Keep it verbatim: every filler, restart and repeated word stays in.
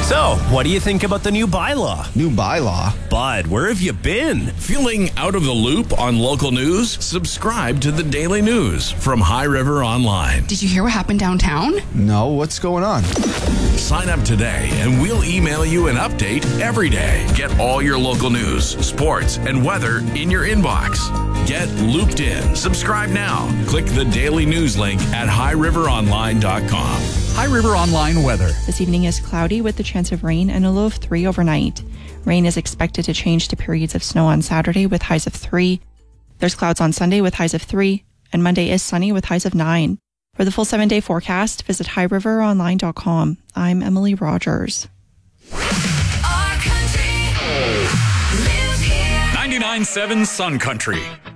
So, what do you think about the new bylaw? New bylaw? Bud, where have you been? Feeling out of the loop on local news? Subscribe to the Daily News from High River Online. Did you hear what happened downtown? No, what's going on? Sign up today and we'll email you an update every day. Get all your local news, sports, and weather in your inbox. Get looped in. Subscribe now. Click the Daily News link at high river online dot com. High River Online weather. This evening is cloudy with the chance of rain and a low of three overnight. Rain is expected to change to periods of snow on Saturday with highs of three. There's clouds on Sunday with highs of three, and Monday is sunny with highs of nine. For the full seven-day forecast, visit high river online dot com. I'm Emily Rogers. ninety-nine point seven Sun Country.